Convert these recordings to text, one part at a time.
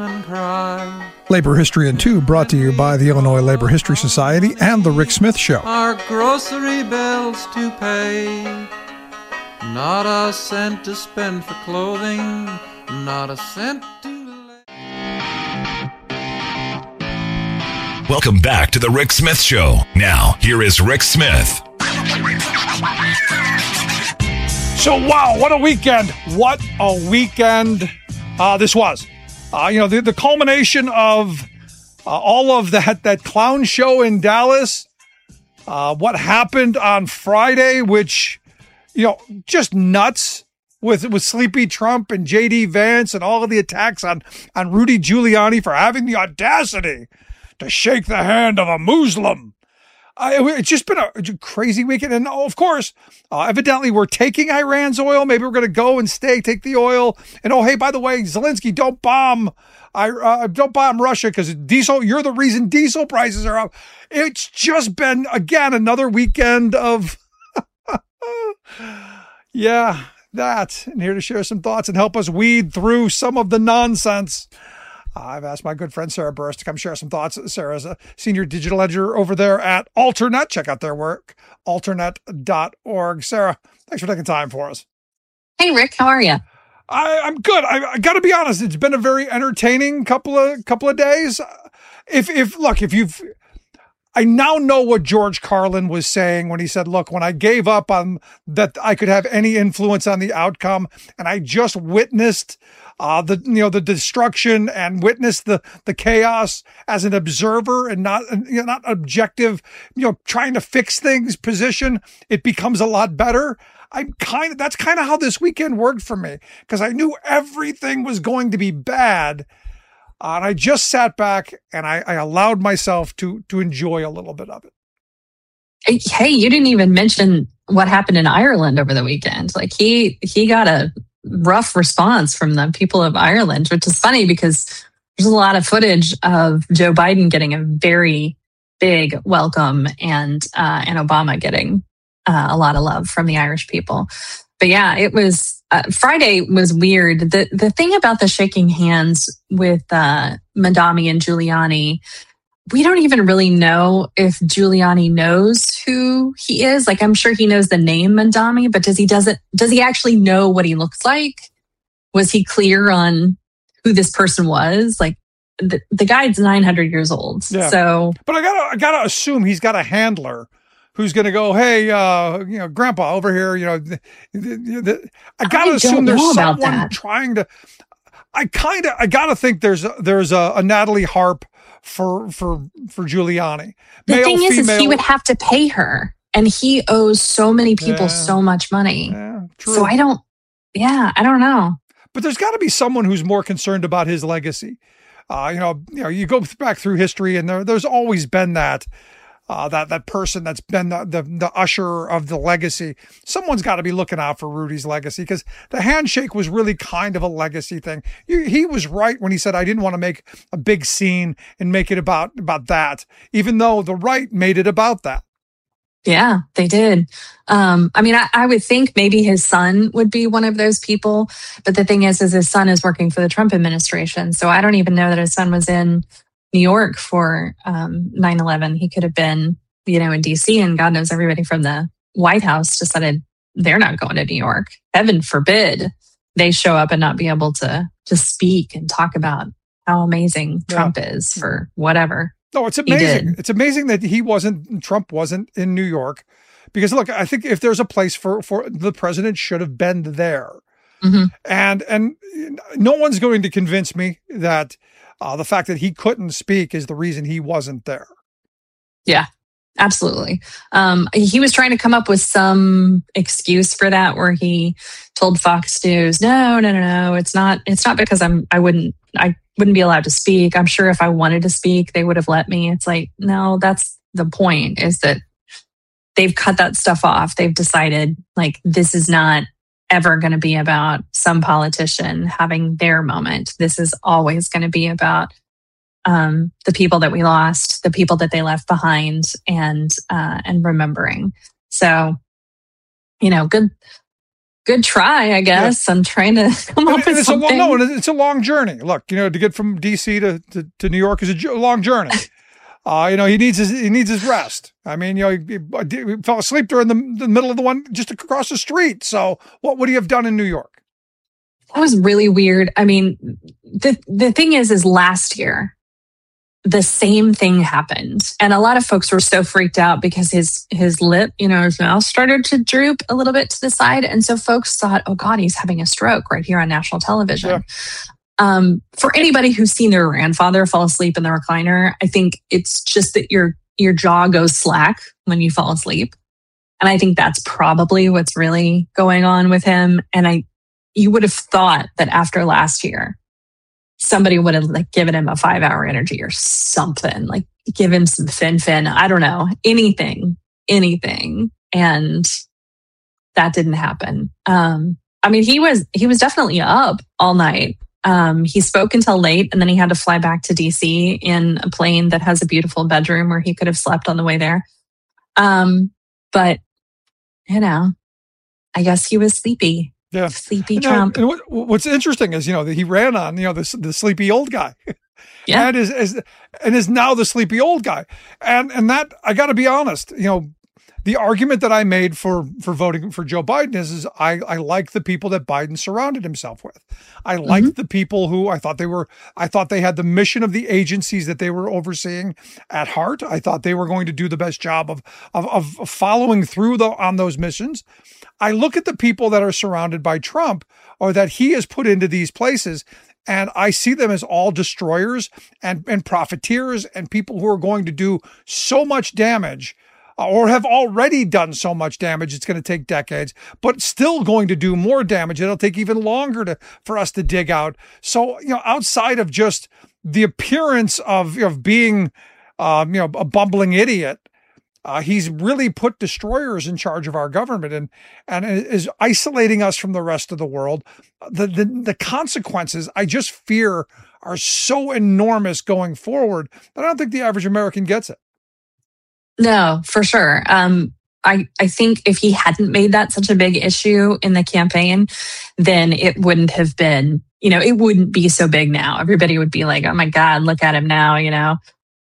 and cry. Labor History in 2 brought to you by the Illinois Labor History Society and The Rick Smith Show. Our grocery bills to pay. Not a cent to spend for clothing. Not a cent to... Welcome back to The Rick Smith Show. Now, here is Rick Smith. So, wow, what a weekend. What a weekend this was. The culmination of all of that clown show in Dallas, what happened on Friday, which, just nuts with Sleepy Trump and J.D. Vance and all of the attacks on Rudy Giuliani for having the audacity to shake the hand of a Muslim. It's just been a crazy weekend. And of course, evidently we're taking Iran's oil. Maybe we're going to go and take the oil. And hey, by the way, Zelensky, don't bomb Russia because diesel, you're the reason diesel prices are up. It's just been, again, another weekend of, that. And here to share some thoughts and help us weed through some of the nonsense. I've asked my good friend Sarah Burris to come share some thoughts. Sarah's a senior digital editor over there at Alternet. Check out their work, alternet.org. Sarah, thanks for taking time for us. Hey, Rick, how are you? I'm good. I got to be honest. It's been a very entertaining couple of days. I now know what George Carlin was saying when he said, look, when I gave up on that I could have any influence on the outcome, and I just witnessed the destruction and witnessed the chaos as an observer and not objective, trying to fix things position, it becomes a lot better. That's kind of how this weekend worked for me, because I knew everything was going to be bad. And I just sat back and I allowed myself to enjoy a little bit of it. Hey, you didn't even mention what happened in Ireland over the weekend. Like he got a rough response from the people of Ireland, which is funny because there's a lot of footage of Joe Biden getting a very big welcome and Obama getting a lot of love from the Irish people. But yeah, it was Friday was weird. The thing about the shaking hands with Mamdani and Giuliani, we don't even really know if Giuliani knows who he is. Like, I'm sure he knows the name Mamdani, but does he actually know what he looks like? Was he clear on who this person was? Like, the guy's 900 years old. Yeah. So, but I gotta assume he's got a handler who's going to go, hey, Grandpa over here, I got to assume there's someone trying to, I got to think there's a Natalie Harp for Giuliani. The thing is he would have to pay her, and he owes so many people so much money. Yeah, true. So I don't know. But there's got to be someone who's more concerned about his legacy. You go back through history, and there's always been that person that's been the usher of the legacy. Someone's got to be looking out for Rudy's legacy, because the handshake was really kind of a legacy thing. He was right when he said, I didn't want to make a big scene and make it about that, even though the right made it about that. Yeah, they did. I would think maybe his son would be one of those people. But the thing is his son is working for the Trump administration. So I don't even know that his son was in New York for 9/11. He could have been, in D.C., and God knows everybody from the White House decided they're not going to New York. Heaven forbid they show up and not be able to speak and talk about how amazing Trump is for whatever. No, it's amazing. It's amazing that Trump wasn't in New York, because look, I think if there's a place for the president should have been there. Mm-hmm. And no one's going to convince me that the fact that he couldn't speak is the reason he wasn't there. Yeah, absolutely. He was trying to come up with some excuse for that, where he told Fox News, no, it's not because I wouldn't be allowed to speak. I'm sure if I wanted to speak, they would have let me. It's like, no, that's the point, is that they've cut that stuff off. They've decided, like, this is not ever going to be about some politician having their moment. This is always going to be about the people that we lost, the people that they left behind, and remembering. So, good good try, I guess. Yeah. I'm trying to come up with something. It's a long journey. Look, to get from D.C. to New York is a long journey. He needs his rest. I mean, he fell asleep during the middle of the one just across the street. So what would he have done in New York? That was really weird. I mean, the thing is last year, the same thing happened. And a lot of folks were so freaked out because his lip, his mouth started to droop a little bit to the side. And so folks thought, oh God, he's having a stroke right here on national television. Yeah. For anybody who's seen their grandfather fall asleep in the recliner, I think it's just that your jaw goes slack when you fall asleep. And I think that's probably what's really going on with him. And you would have thought that after last year, somebody would have given him a 5-hour energy or something, give him some fin. I don't know, anything. And that didn't happen. I mean, he was definitely up all night. He spoke until late, and then he had to fly back to DC in a plane that has a beautiful bedroom where he could have slept on the way there. But I guess he was sleepy. Yeah. Sleepy Trump. And what's interesting is, that he ran on, the sleepy old guy. Yeah. And is now the sleepy old guy. And that, I got to be honest, the argument that I made for voting for Joe Biden is I like the people that Biden surrounded himself with. I liked the people who I thought they had the mission of the agencies that they were overseeing at heart. I thought they were going to do the best job of following through on those missions. I look at the people that are surrounded by Trump or that he has put into these places, and I see them as all destroyers and profiteers and people who are going to do so much damage or have already done so much damage. It's going to take decades, but still going to do more damage. It'll take even longer for us to dig out. So, outside of just the appearance of being, a bumbling idiot, he's really put destroyers in charge of our government and is isolating us from the rest of the world. The consequences, I just fear, are so enormous going forward that I don't think the average American gets it. No, for sure. I think if he hadn't made that such a big issue in the campaign, then it wouldn't have been, it wouldn't be so big now. Everybody would be like, oh my God, look at him now,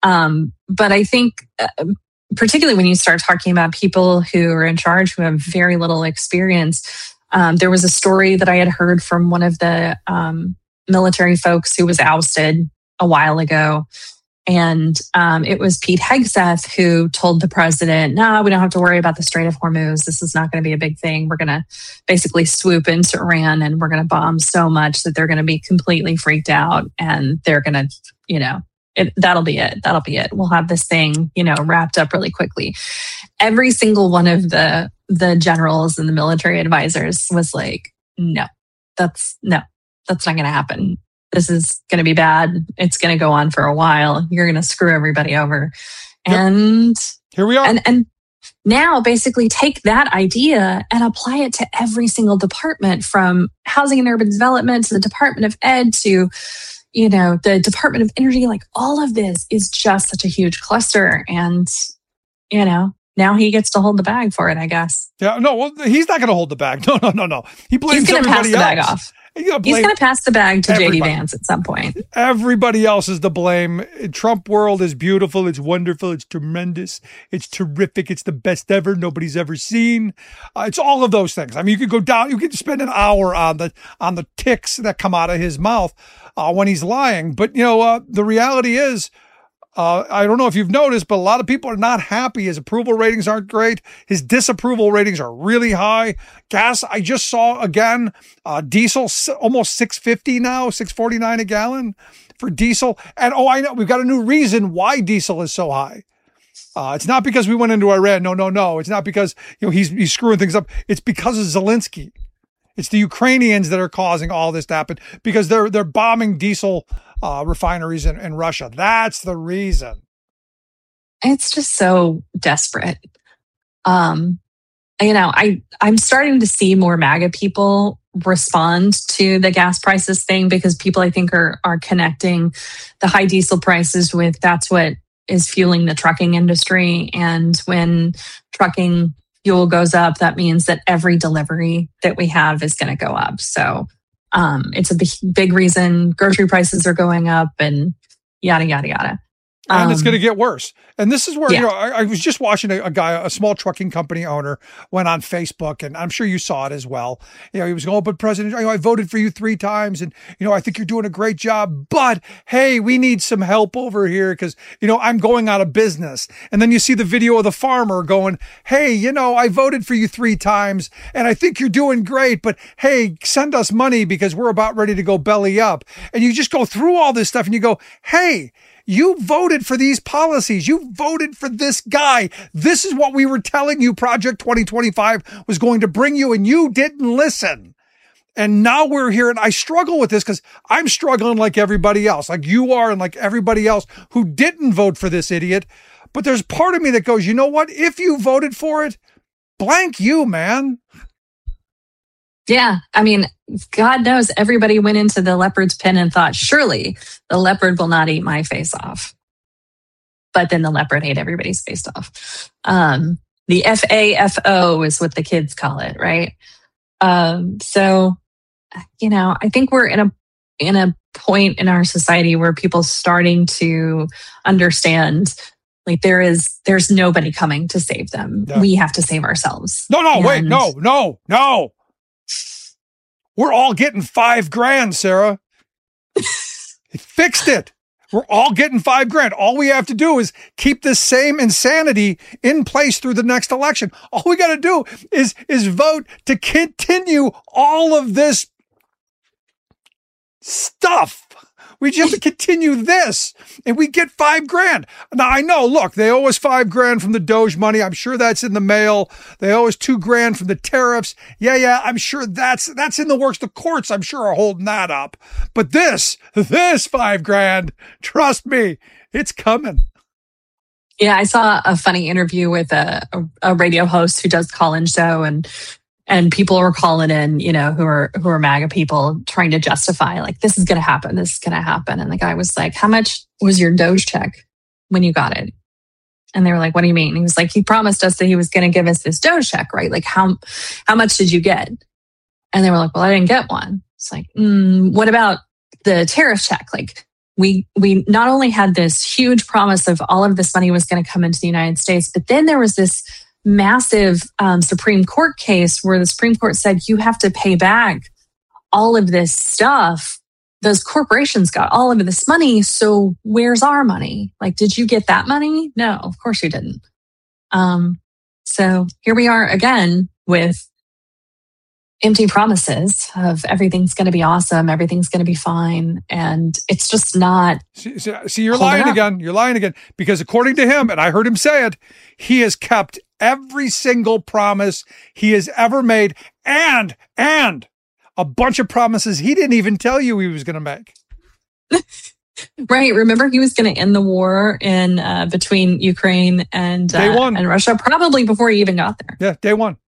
But I think, particularly when you start talking about people who are in charge who have very little experience, there was a story that I had heard from one of the military folks who was ousted a while ago. And it was Pete Hegseth who told the president, no, we don't have to worry about the Strait of Hormuz. This is not going to be a big thing. We're going to basically swoop into Iran and we're going to bomb so much that they're going to be completely freaked out and they're going to, that'll be it. That'll be it. We'll have this thing, wrapped up really quickly. Every single one of the generals and the military advisors was like, no, that's not going to happen. This is going to be bad. It's going to go on for a while. You're going to screw everybody over. And here we are. And now basically take that idea and apply it to every single department, from housing and urban development to the Department of Ed to, the Department of Energy. Like, all of this is just such a huge cluster. And, now he gets to hold the bag for it, I guess. Yeah, no, well, he's not going to hold the bag. No. He blames everybody else. He's going to pass the bag off. He's going to pass the bag to JD Vance at some point. Everybody else is to blame. Trump world is beautiful. It's wonderful. It's tremendous. It's terrific. It's the best ever. Nobody's ever seen. It's all of those things. I mean, you could go down. You could spend an hour on the ticks that come out of his mouth when he's lying. But the reality is, I don't know if you've noticed, but a lot of people are not happy. His approval ratings aren't great. His disapproval ratings are really high. Gas, I just saw again, diesel almost $6.50 now, $6.49 a gallon for diesel. And I know we've got a new reason why diesel is so high. It's not because we went into Iran. No. It's not because he's screwing things up. It's because of Zelensky. It's the Ukrainians that are causing all this to happen because they're bombing diesel refineries in Russia. That's the reason. It's just so desperate. I'm starting to see more MAGA people respond to the gas prices thing because people, I think, are connecting the high diesel prices with that's what is fueling the trucking industry. And when trucking fuel goes up, that means that every delivery that we have is going to go up. So it's a big reason grocery prices are going up and yada, yada, yada. And it's going to get worse. And this is where, Yeah. I was just watching a guy, a small trucking company owner, went on Facebook, and I'm sure you saw it as well. He was going, but President, I voted for you 3 times, and, I think you're doing a great job, but hey, we need some help over here because, I'm going out of business. And then you see the video of the farmer going, hey, I voted for you 3 times, and I think you're doing great, but hey, send us money because we're about ready to go belly up. And you just go through all this stuff and you go, hey, you voted for these policies. You voted for this guy. This is what we were telling you Project 2025 was going to bring you, and you didn't listen. And now we're here, and I struggle with this because I'm struggling like everybody else, like you are, and like everybody else who didn't vote for this idiot. But there's part of me that goes, you know what? If you voted for it, blank you, man. Yeah. I mean, God knows everybody went into the leopard's pen and thought, surely the leopard will not eat my face off. But then the leopard ate everybody's face off. The FAFO is what the kids call it, right? So, I think we're in a point in our society where people starting to understand, like there's nobody coming to save them. Yeah. We have to save ourselves. Wait, no. We're all getting $5,000, Sarah. It fixed it. We're all getting $5,000. All we have to do is keep this same insanity in place through the next election. All we got to do is vote to continue all of this stuff. We just have to continue this, and we get $5,000. Now I know. Look, they owe us $5,000 from the Doge money. I'm sure that's in the mail. They owe us $2,000 from the tariffs. Yeah. I'm sure that's in the works. The courts, I'm sure, are holding that up. But this $5,000, trust me, it's coming. Yeah, I saw a funny interview with a radio host who does call-in show, and people were calling in, who are MAGA people trying to justify, like, this is going to happen. This is going to happen. And the guy was like, how much was your Doge check when you got it? And they were like, what do you mean? And he was like, he promised us that he was going to give us this Doge check, right? Like, how much did you get? And they were like, well, I didn't get one. It's like, what about the tariff check? Like, we not only had this huge promise of all of this money was going to come into the United States, but then there was this massive Supreme Court case where the Supreme Court said you have to pay back all of this stuff. Those corporations got all of this money, so where's our money? Like, did you get that money? No, of course you didn't. So here we are again with empty promises of everything's going to be awesome, everything's going to be fine, and it's just not. See, you're lying again. You're lying again because according to him, and I heard him say it, he has kept every single promise he has ever made, and a bunch of promises he didn't even tell you he was going to make. Right. Remember, he was going to end the war in between Ukraine and Russia, probably before he even got there. Yeah, day one.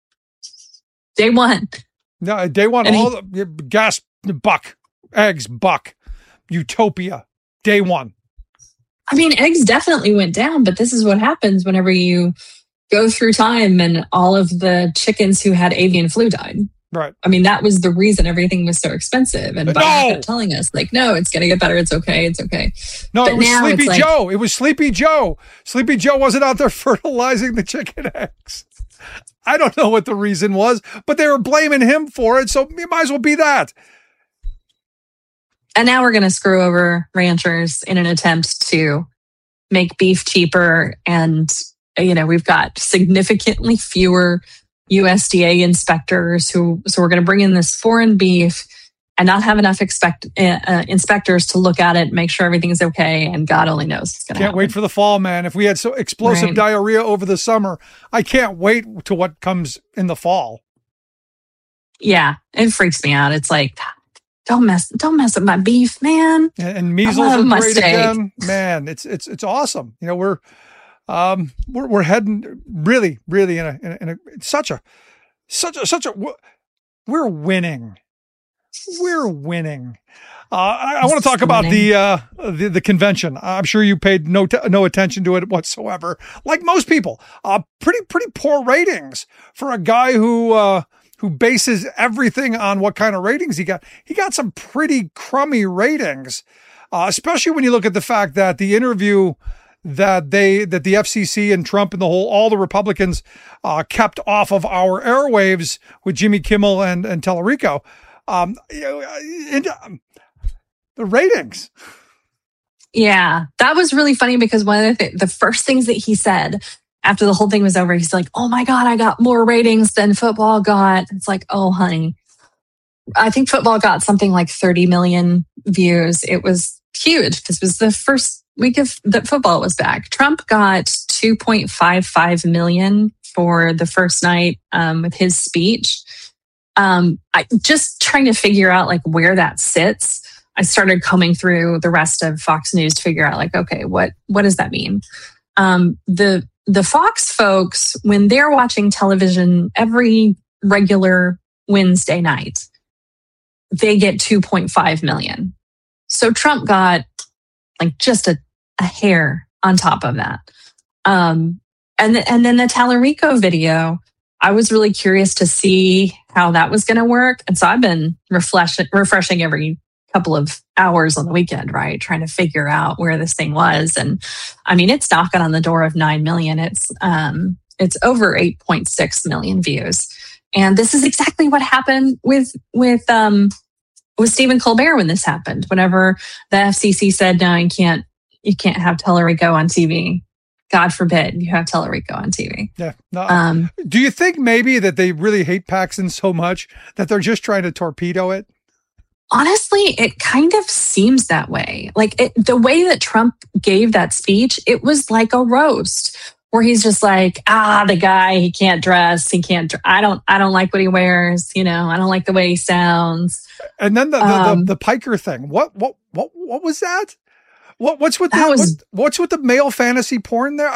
No, day one. All the gas, buck, eggs, buck, utopia. Day one. I mean, eggs definitely went down, but this is what happens whenever you go through time and all of the chickens who had avian flu died. Right. I mean, that was the reason everything was so expensive. And Biden kept telling us, like, no, it's going to get better. It's okay. It's okay. No, but it was Sleepy Joe. It was Sleepy Joe. Sleepy Joe wasn't out there fertilizing the chicken eggs. I don't know what the reason was, but they were blaming him for it. So it might as well be that. And now we're going to screw over ranchers in an attempt to make beef cheaper. And, we've got significantly fewer USDA inspectors so we're going to bring in this foreign beef and not have enough inspectors to look at it, make sure everything's okay, and God only knows what's going to happen. Can't wait for the fall, man. If we had so explosive diarrhea over the summer, I can't wait to what comes in the fall. Yeah, it freaks me out. It's like, don't mess with my beef, man. And measles are great again, man. It's awesome. We're heading really in a such a we're winning. I want to talk about the convention. I'm sure you paid no attention to it whatsoever. Like most people, pretty poor ratings for a guy who bases everything on what kind of ratings he got. He got some pretty crummy ratings, especially when you look at the fact that the interview that the FCC and Trump and all the Republicans kept off of our airwaves with Jimmy Kimmel and Tellerico. The ratings. Yeah, that was really funny because one of the first things that he said after the whole thing was over, he's like, "Oh my God, I got more ratings than football got." It's like, oh, honey. I think football got something like 30 million views. It was huge because it was the first week that football was back. Trump got 2.55 million for the first night with his speech. I just trying to figure out like where that sits. I started combing through the rest of Fox News to figure out like, okay, what does that mean? The Fox folks, when they're watching television every regular Wednesday night, they get 2.5 million. So Trump got like just a hair on top of that. And then the Tallarico video, I was really curious to see how that was going to work. And so I've been refreshing every couple of hours on the weekend, right? Trying to figure out where this thing was. And I mean, it's knocking on the door of 9 million. It's over 8.6 million views. And this is exactly what happened with Stephen Colbert when this happened. Whenever the FCC said, no, you can't have Tellerico on TV. God forbid you have Tellerico on TV. Yeah. No. Do you think maybe that they really hate Paxson so much that they're just trying to torpedo it? Honestly, it kind of seems that way. Like the way that Trump gave that speech, it was like a roast where he's just like, the guy, he can't dress. He can't, I don't like what he wears. I don't like the way he sounds. And then the Piker thing. What was that? What's with the male fantasy porn there?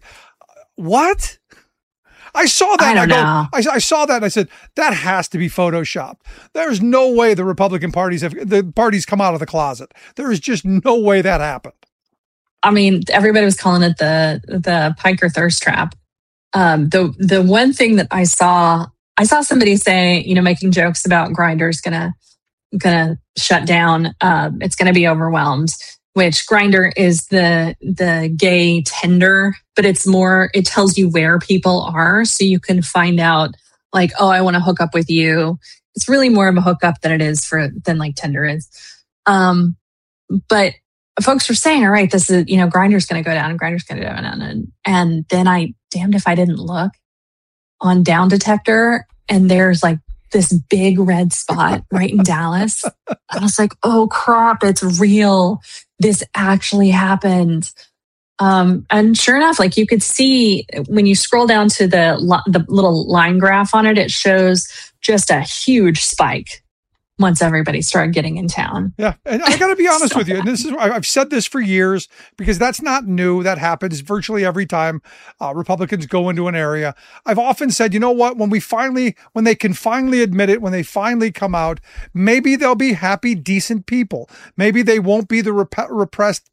What? I saw that. I saw that and I said, that has to be Photoshopped. There's no way the Republican parties come out of the closet. There is just no way that happened. I mean, everybody was calling it the Piker thirst trap. The one thing that I saw somebody say, making jokes about Grindr's gonna shut down. It's gonna be overwhelmed. Which Grindr is the gay Tinder, but it tells you where people are, so you can find out like, oh, I want to hook up with you. It's really more of a hookup than like Tinder is. But folks were saying, all right, this is, Grindr's going to go down and Grindr's going to go down. And then damned if I didn't look on Down Detector, and there's like this big red spot right in Dallas. I was like, oh crap, it's real. This actually happened. And sure enough, like you could see when you scroll down to the little line graph on it, it shows just a huge spike once everybody started getting in town. Yeah. And I got to be honest with you. And I've said this for years because that's not new. That happens virtually every time Republicans go into an area. I've often said, you know what, when they can finally admit it, when they finally come out, maybe they'll be happy, decent people. Maybe they won't be the repressed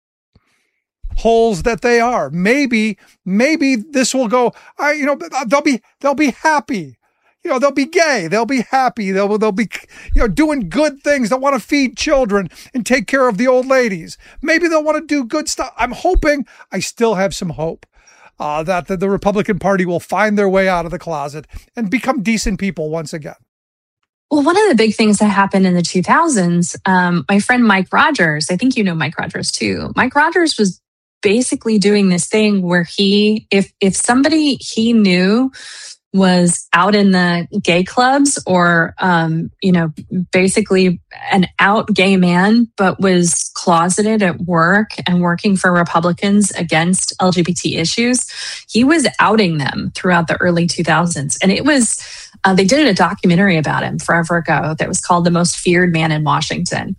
holes that they are. Maybe this will go, they'll be happy. They'll be gay. They'll be happy. They'll be, doing good things. They'll want to feed children and take care of the old ladies. Maybe they'll want to do good stuff. I still have some hope that the Republican Party will find their way out of the closet and become decent people once again. Well, one of the big things that happened in the 2000s, my friend Mike Rogers, I think you know Mike Rogers too. Mike Rogers was basically doing this thing where if somebody he knew was out in the gay clubs or, basically an out gay man, but was closeted at work and working for Republicans against LGBT issues, he was outing them throughout the early 2000s. And it was, they did a documentary about him forever ago that was called The Most Feared Man in Washington.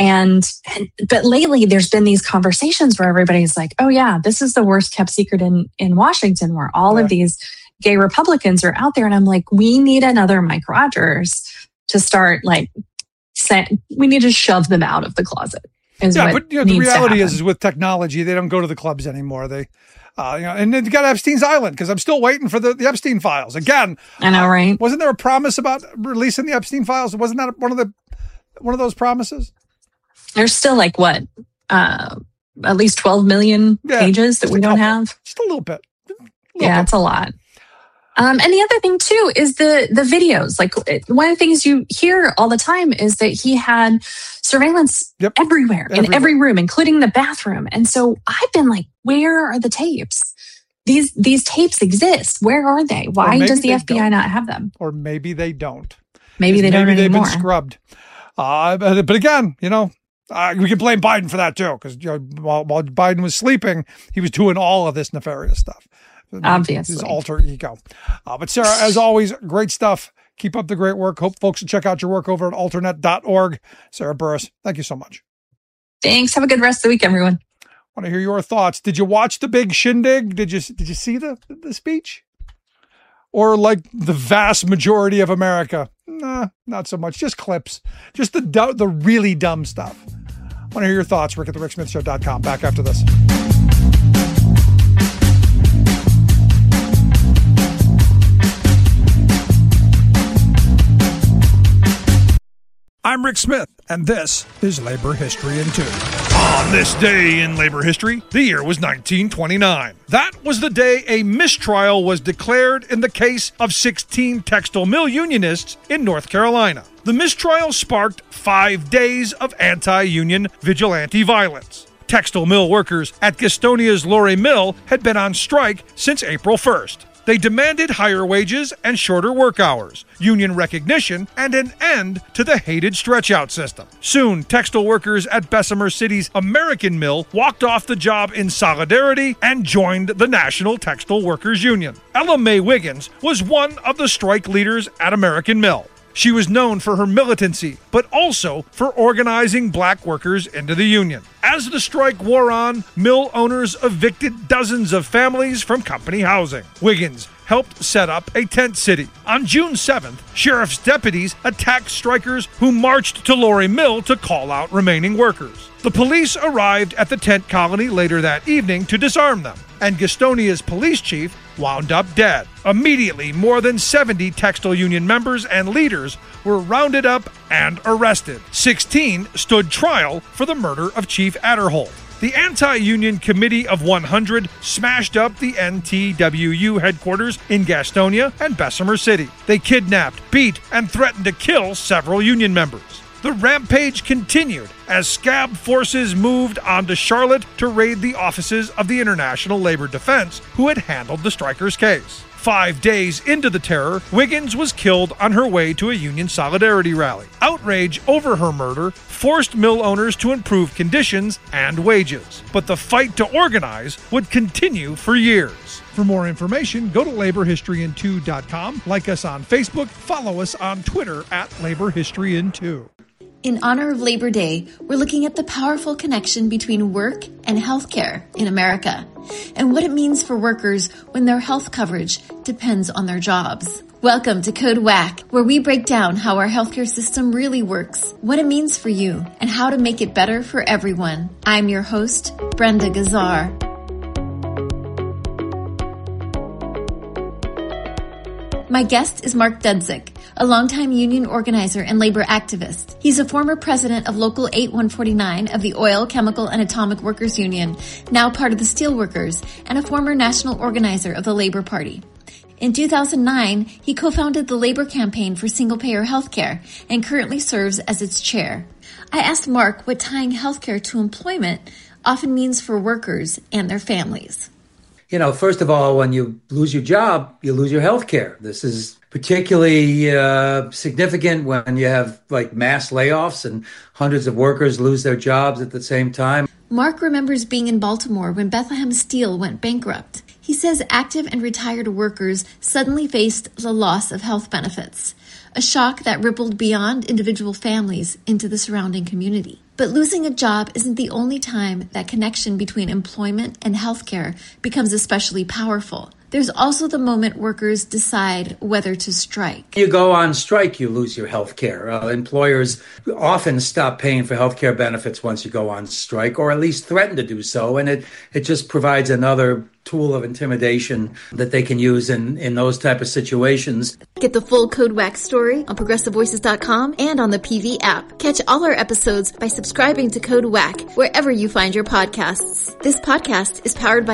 But lately there's been these conversations where everybody's like, oh yeah, this is the worst kept secret in Washington, where all of these gay Republicans are out there. And I'm like, we need another Mike Rogers to start like we need to shove them out of the closet. But the reality is with technology, they don't go to the clubs anymore. They, and then you got Epstein's Island, because I'm still waiting for the Epstein files. Again, I know, right? Wasn't there a promise about releasing the Epstein files? Wasn't that one of those promises? There's still like what, at least 12 million pages that we don't have. Just a little bit. It's a lot. And the other thing too is the videos. Like one of the things you hear all the time is that he had surveillance everywhere, in every room, including the bathroom. And so I've been like, where are the tapes? These tapes exist. Where are they? Why does the FBI not have them? Or maybe they don't. Maybe they don't anymore. Maybe they've been scrubbed. But again, we can blame Biden for that too, because while Biden was sleeping, he was doing all of this nefarious stuff. Obviously. His alter ego. But Sarah, as always, great stuff. Keep up the great work. Hope folks will check out your work over at alternet.org. Sarah Burris, thank you so much. Thanks. Have a good rest of the week, everyone. I want to hear your thoughts. Did you watch the big shindig? Did you see the speech? Or like the vast majority of America? Nah, not so much. Just clips. Just the really dumb stuff. I want to hear your thoughts. Rick at thericksmithshow.com. Back after this. I'm Rick Smith, and this is Labor History in 2. On this day in labor history, the year was 1929. That was the day a mistrial was declared in the case of 16 textile mill unionists in North Carolina. The mistrial sparked 5 days of anti-union vigilante violence. Textile mill workers at Gastonia's Lorry Mill had been on strike since April 1st. They demanded higher wages and shorter work hours, union recognition, and an end to the hated stretch-out system. Soon, textile workers at Bessemer City's American Mill walked off the job in solidarity and joined the National Textile Workers Union. Ella Mae Wiggins was one of the strike leaders at American Mill. She was known for her militancy, but also for organizing black workers into the union. As the strike wore on, mill owners evicted dozens of families from company housing. Wiggins helped set up a tent city. On June 7th, sheriff's deputies attacked strikers who marched to Lorry Mill to call out remaining workers. The police arrived at the tent colony later that evening to disarm them, and Gastonia's police chief wound up dead. Immediately, more than 70 textile union members and leaders were rounded up and arrested. 16 stood trial for the murder of Chief Adderholt. The Anti-Union Committee of 100 smashed up the NTWU headquarters in Gastonia and Bessemer City. They kidnapped, beat, and threatened to kill several union members. The rampage continued as scab forces moved onto Charlotte to raid the offices of the International Labor Defense, who had handled the strikers' case. 5 days into the terror, Wiggins was killed on her way to a union solidarity rally. Outrage over her murder forced mill owners to improve conditions and wages. But the fight to organize would continue for years. For more information, go to laborhistoryin2.com, like us on Facebook, follow us on Twitter at laborhistoryin2. In honor of Labor Day, we're looking at the powerful connection between work and healthcare in America, and what it means for workers when their health coverage depends on their jobs. Welcome to Code WAC, where we break down how our healthcare system really works, what it means for you, and how to make it better for everyone. I'm your host, Brenda Gazzar. My guest is Mark Dudzik, a longtime union organizer and labor activist. He's a former president of Local 8149 of the Oil, Chemical, and Atomic Workers Union, now part of the Steelworkers, and a former national organizer of the Labor Party. In 2009, he co-founded the Labor Campaign for Single-Payer Healthcare and currently serves as its chair. I asked Mark what tying healthcare to employment often means for workers and their families. You know, first of all, when you lose your job, you lose your health care. This is particularly significant when you have like mass layoffs and hundreds of workers lose their jobs at the same time. Mark remembers being in Baltimore when Bethlehem Steel went bankrupt. He says active and retired workers suddenly faced the loss of health benefits, a shock that rippled beyond individual families into the surrounding community. But losing a job isn't the only time that connection between employment and healthcare becomes especially powerful. There's also the moment workers decide whether to strike. You go on strike, you lose your health care. Employers often stop paying for health care benefits once you go on strike, or at least threaten to do so. And it just provides another tool of intimidation that they can use in those type of situations. Get the full Code WAC story on ProgressiveVoices.com and on the PV app. Catch all our episodes by subscribing to Code WAC wherever you find your podcasts. This podcast is powered by